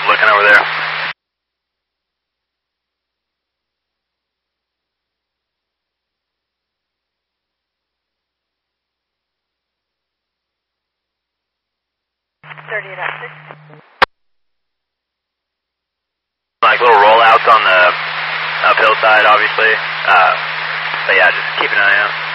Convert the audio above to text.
looking over there. Like little rollouts on the uphill side, obviously. But yeah, just keep an eye out.